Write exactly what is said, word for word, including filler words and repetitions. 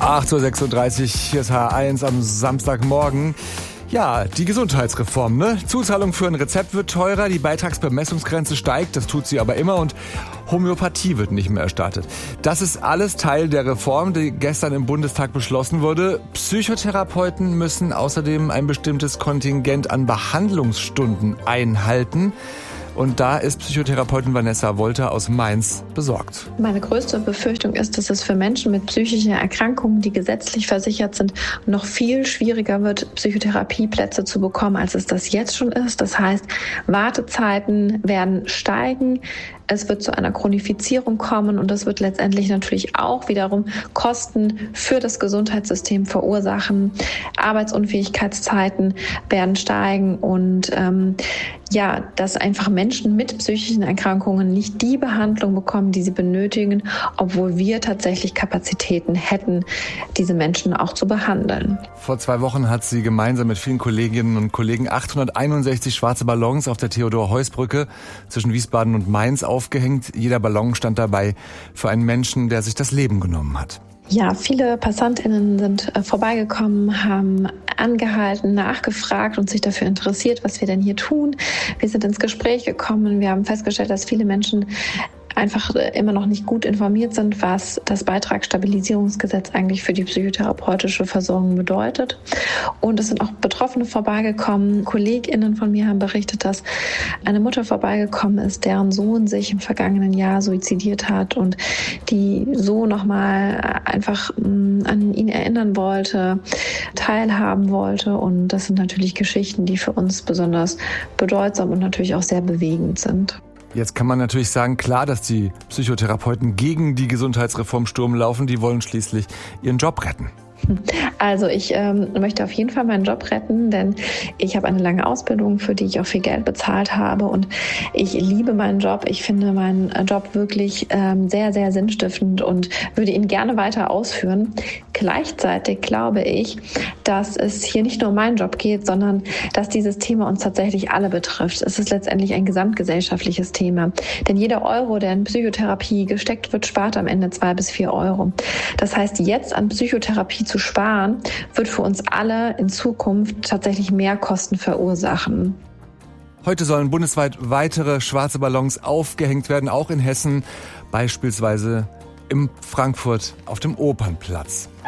acht Uhr sechsunddreißig, hier ist H eins am Samstagmorgen. Ja, die Gesundheitsreform, ne? Zuzahlung für ein Rezept wird teurer, die Beitragsbemessungsgrenze steigt, das tut sie aber immer, und Homöopathie wird nicht mehr erstattet. Das ist alles Teil der Reform, die gestern im Bundestag beschlossen wurde. Psychotherapeuten müssen außerdem ein bestimmtes Kontingent an Behandlungsstunden einhalten. Und da ist Psychotherapeutin Vanessa Wolter aus Mainz besorgt. Meine größte Befürchtung ist, dass es für Menschen mit psychischen Erkrankungen, die gesetzlich versichert sind, noch viel schwieriger wird, Psychotherapieplätze zu bekommen, als es das jetzt schon ist. Das heißt, Wartezeiten werden steigen. Es wird zu einer Chronifizierung kommen und das wird letztendlich natürlich auch wiederum Kosten für das Gesundheitssystem verursachen. Arbeitsunfähigkeitszeiten werden steigen und ähm, ja, dass einfach Menschen mit psychischen Erkrankungen nicht die Behandlung bekommen, die sie benötigen, obwohl wir tatsächlich Kapazitäten hätten, diese Menschen auch zu behandeln. Vor zwei Wochen hat sie gemeinsam mit vielen Kolleginnen und Kollegen achthunderteinundsechzig schwarze Ballons auf der Theodor-Heuss-Brücke zwischen Wiesbaden und Mainz aufgehängt. Jeder Ballon stand dabei für einen Menschen, der sich das Leben genommen hat. Ja, viele PassantInnen sind äh, vorbeigekommen, haben angehalten, nachgefragt und sich dafür interessiert, was wir denn hier tun. Wir sind ins Gespräch gekommen. Wir haben festgestellt, dass viele Menschen einfach immer noch nicht gut informiert sind, was das Beitragsstabilisierungsgesetz eigentlich für die psychotherapeutische Versorgung bedeutet. Und es sind auch Betroffene vorbeigekommen. KollegInnen von mir haben berichtet, dass eine Mutter vorbeigekommen ist, deren Sohn sich im vergangenen Jahr suizidiert hat und die so nochmal einfach an ihn erinnern wollte, teilhaben wollte. Und das sind natürlich Geschichten, die für uns besonders bedeutsam und natürlich auch sehr bewegend sind. Jetzt kann man natürlich sagen, klar, dass die Psychotherapeuten gegen die Gesundheitsreform Sturm laufen. Die wollen schließlich ihren Job retten. Also ich ähm, möchte auf jeden Fall meinen Job retten, denn ich habe eine lange Ausbildung, für die ich auch viel Geld bezahlt habe und ich liebe meinen Job. Ich finde meinen Job wirklich ähm, sehr, sehr sinnstiftend und würde ihn gerne weiter ausführen. Gleichzeitig glaube ich, dass es hier nicht nur um meinen Job geht, sondern dass dieses Thema uns tatsächlich alle betrifft. Es ist letztendlich ein gesamtgesellschaftliches Thema. Denn jeder Euro, der in Psychotherapie gesteckt wird, spart am Ende zwei bis vier Euro. Das heißt, jetzt an Psychotherapie zu sparen, wird für uns alle in Zukunft tatsächlich mehr Kosten verursachen. Heute sollen bundesweit weitere schwarze Ballons aufgehängt werden, auch in Hessen, beispielsweise in Frankfurt auf dem Opernplatz.